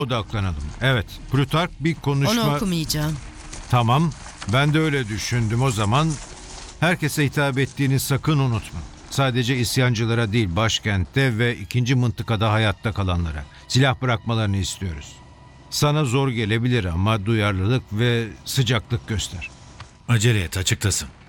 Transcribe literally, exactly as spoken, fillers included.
odaklanalım. Evet, Plutark bir konuşma... Onu okumayacağım. Tamam, ben de öyle düşündüm. O zaman herkese hitap ettiğini sakın unutma. Sadece isyancılara değil, başkentte ve ikinci mıntıkada hayatta kalanlara silah bırakmalarını istiyoruz. Sana zor gelebilir ama duyarlılık ve sıcaklık göster. Acele et, açıktasın.